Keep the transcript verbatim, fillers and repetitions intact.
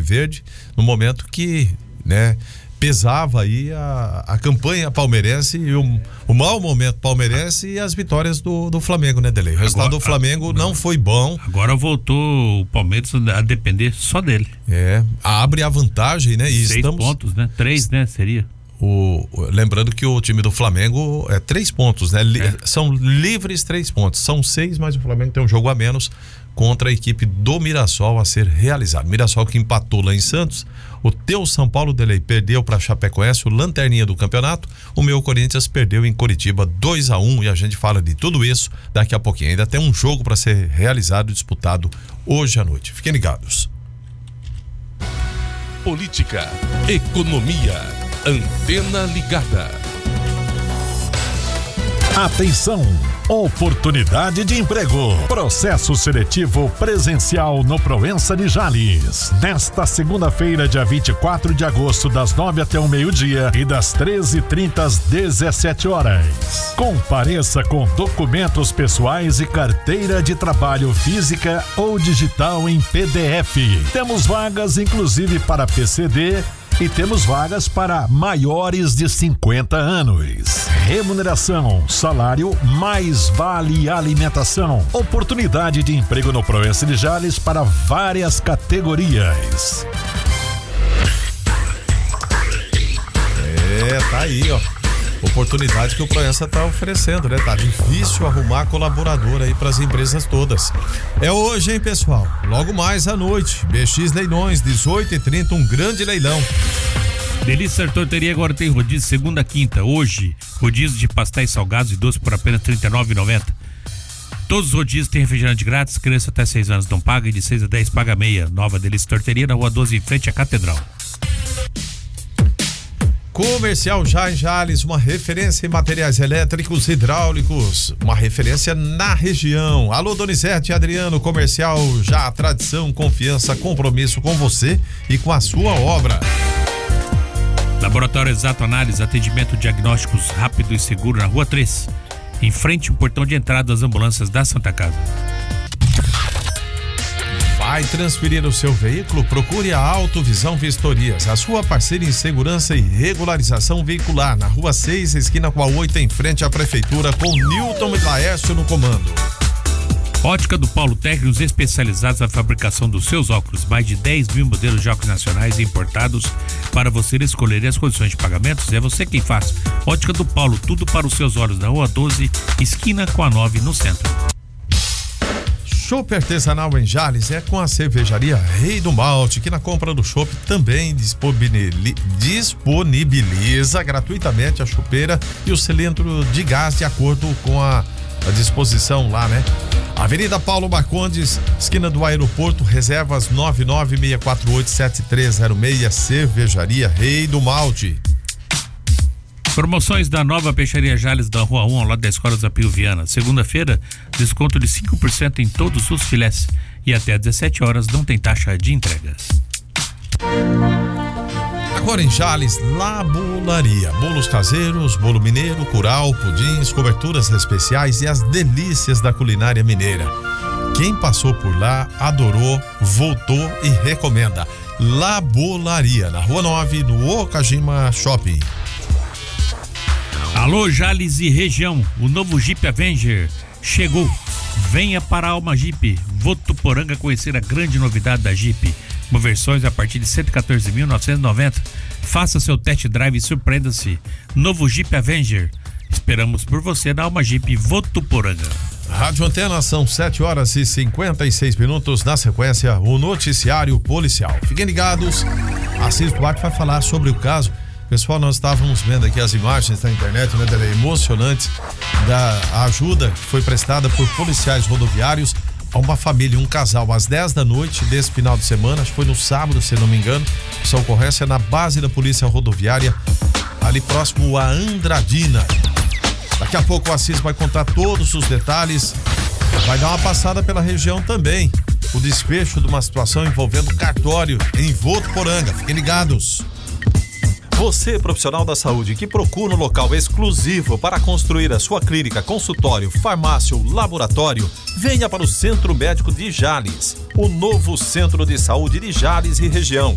Alviverde, no momento que, né, pesava aí a, a campanha palmeirense e o, o mau momento palmeirense e as vitórias do, do Flamengo, né, Delei? O resultado agora, do Flamengo não, não foi bom. Agora voltou o Palmeiras a depender só dele. É, abre a vantagem, né? E Seis estamos... pontos, né? Três, né? Seria. O, lembrando que o time do Flamengo é três pontos, né? Li, é. São livres três pontos. São seis, mas o Flamengo tem um jogo a menos contra a equipe do Mirassol a ser realizado. Mirassol que empatou lá em Santos. O teu São Paulo, Delei, perdeu para Chapecoense, o lanterninha do campeonato. O meu Corinthians perdeu em Coritiba dois a um, e a gente fala de tudo isso daqui a pouquinho. Ainda tem um jogo para ser realizado e disputado hoje à noite. Fiquem ligados. Política, economia, antena ligada. Atenção! Oportunidade de emprego. Processo seletivo presencial no Proença de Jales. Nesta segunda-feira, dia vinte e quatro de agosto, das nove até o meio-dia e das treze e trinta às dezessete horas. Compareça com documentos pessoais e carteira de trabalho física ou digital em P D F. Temos vagas inclusive para P C D. E temos vagas para maiores de cinquenta anos. Remuneração, salário, mais vale alimentação. Oportunidade de emprego no Proença de Jales para várias categorias. É, tá aí, ó. Oportunidade que o Proença tá oferecendo, né? Tá difícil arrumar colaborador aí pras empresas todas. É hoje, hein, pessoal? Logo mais à noite, B X Leilões, dezoito e trinta, um grande leilão. Delícia Torteria agora tem rodízio segunda a quinta. Hoje, rodízio de pastéis salgados e doce por apenas trinta e nove reais e noventa centavos. Todos os rodízios têm refrigerante grátis, criança até seis anos não paga e de seis a dez paga meia. Nova Delícia Torteria na rua doze, em frente à Catedral. Comercial Já em Jales, uma referência em materiais elétricos e hidráulicos, uma referência na região. Alô, Donizete e Adriano, Comercial Já, tradição, confiança, compromisso com você e com a sua obra. Laboratório Exato Análise, atendimento diagnósticos rápido e seguro na rua três, em frente ao portão de entrada das ambulâncias da Santa Casa. Vai transferir o seu veículo? Procure a Autovisão Vistorias, a sua parceira em segurança e regularização veicular, na rua seis, esquina com a oito, em frente à prefeitura, com Newton e Laércio no comando. Ótica do Paulo, técnicos especializados na fabricação dos seus óculos, mais de dez mil modelos de óculos nacionais e importados para você escolher as condições de pagamentos. É você quem faz. Ótica do Paulo, tudo para os seus olhos, na rua doze, esquina com a nove, no centro. Chopp artesanal em Jales é com a cervejaria Rei do Malte, que na compra do chopp também disponibiliza gratuitamente a chopeira e o cilindro de gás de acordo com a, a disposição lá, né? Avenida Paulo Marcondes, esquina do aeroporto, reservas nove nove seis quatro oito sete três zero seis, cervejaria Rei do Malte. Promoções da Nova Peixaria Jales da Rua um, ao lado da Escola Zapio Viana. Segunda-feira, desconto de cinco por cento em todos os filés e até dezessete horas não tem taxa de entrega. Agora em Jales, Labularia. Bolos caseiros, bolo mineiro, curau, pudins, coberturas especiais e as delícias da culinária mineira. Quem passou por lá, adorou, voltou e recomenda. Labularia, na Rua nove, no Okajima Shopping. Alô, Jales e região, o novo Jeep Avenger chegou. Venha para a Alma Jeep, Votuporanga, conhecer a grande novidade da Jeep. Com versões a partir de cento e quatorze mil novecentos e noventa. Faça seu test drive e surpreenda-se. Novo Jeep Avenger. Esperamos por você na Alma Jeep Votuporanga. Rádio Antena, são sete horas e cinquenta e seis minutos. Na sequência, o noticiário policial. Fiquem ligados. Assis Duarte vai falar sobre o caso. Pessoal, nós estávamos vendo aqui as imagens da internet, né, emocionantes, da ajuda que foi prestada por policiais rodoviários a uma família, um casal, às dez da noite desse final de semana, acho que foi no sábado, se não me engano. Essa ocorrência na base da Polícia Rodoviária, ali próximo a Andradina. Daqui a pouco o Assis vai contar todos os detalhes, vai dar uma passada pela região também, o desfecho de uma situação envolvendo cartório em Votuporanga. Fiquem ligados. Você, profissional da saúde, que procura um local exclusivo para construir a sua clínica, consultório, farmácia ou laboratório, venha para o Centro Médico de Jales, o novo Centro de Saúde de Jales e região.